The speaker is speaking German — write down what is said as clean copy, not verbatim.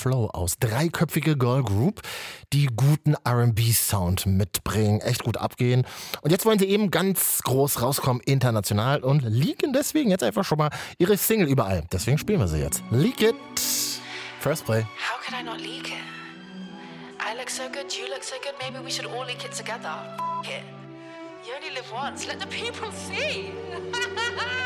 Flow aus. Dreiköpfige Girl Group, die guten R&B-Sound mitbringen, echt gut abgehen. Und jetzt wollen sie eben ganz groß rauskommen, international, und leaken deswegen jetzt einfach schon mal ihre Single überall. Deswegen spielen wir sie jetzt. Leak It. First Play. How could I not leak it? I look so good, you look so good, maybe we should all leak it together. F it. You only live once, let the people see.